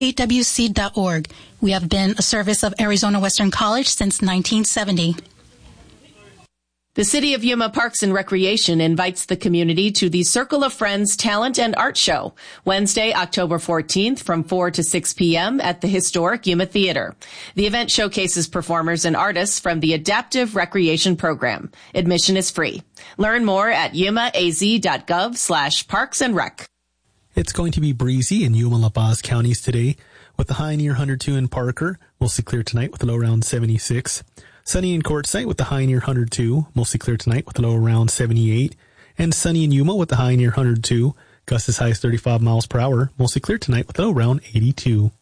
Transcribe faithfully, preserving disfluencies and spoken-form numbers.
A W C dot org. We have been a service of Arizona Western College since nineteen seventy. The City of Yuma Parks and Recreation invites the community to the Circle of Friends Talent and Art Show, Wednesday, October fourteenth from four to six p.m. at the historic Yuma Theater. The event showcases performers and artists from the Adaptive Recreation Program. Admission is free. Learn more at yumaaz.gov slash parks and rec. It's going to be breezy in Yuma, La Paz counties today, with the high near one hundred two in Parker, mostly clear tonight with a low around seventy-six. Sunny in Quartzsite with the high near one hundred two, mostly clear tonight with a low around seventy-eight. And sunny in Yuma with the high near one hundred two, gusts as high as thirty-five miles per hour, mostly clear tonight with a low around eighty-two.